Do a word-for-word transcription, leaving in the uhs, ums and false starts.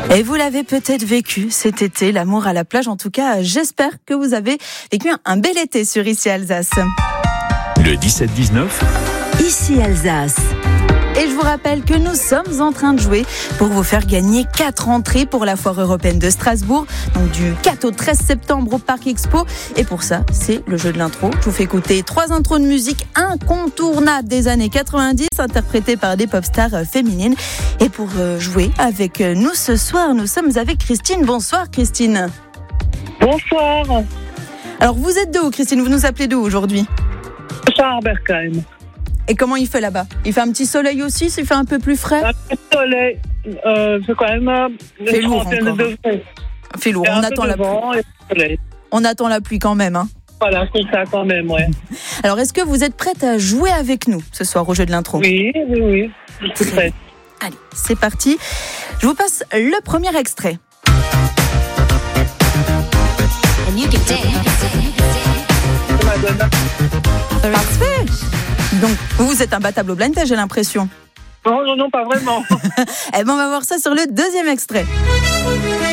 Et vous l'avez peut-être vécu cet été, l'amour à la plage. En tout cas, j'espère que vous avez vécu un bel été sur Ici Alsace. Le dix-sept dix-neuf. Ici Alsace. Et je vous rappelle que nous sommes en train de jouer pour vous faire gagner quatre entrées pour la Foire européenne de Strasbourg, donc du quatre au treize septembre au Parc Expo. Et pour ça, c'est le jeu de l'intro. Je vous fais écouter trois intros de musique incontournables des années quatre-vingt-dix, interprétées par des pop stars féminines. Et pour jouer avec nous ce soir, nous sommes avec Christine. Bonsoir Christine. Bonsoir. Alors vous êtes d'où Christine? Vous nous appelez d'où aujourd'hui? Charberkheim. Et comment il fait là-bas? Il fait un petit soleil aussi? Il fait un peu plus frais? Un petit soleil, euh, c'est quand même euh, une fait lourd trentaine encore. de degrés. Fait lourd, on attend la pluie. On attend la pluie quand même. Hein. Voilà, c'est ça quand même, ouais. Alors, est-ce que vous êtes prête à jouer avec nous ce soir au jeu de l'intro? Oui, oui, oui, je suis prête. Allez, c'est parti. Je vous passe le premier extrait. Madonna. Parfait. Donc, vous êtes imbattable au blind test, j'ai l'impression. Non, non, non, pas vraiment. Eh bien, on va voir ça sur le deuxième extrait.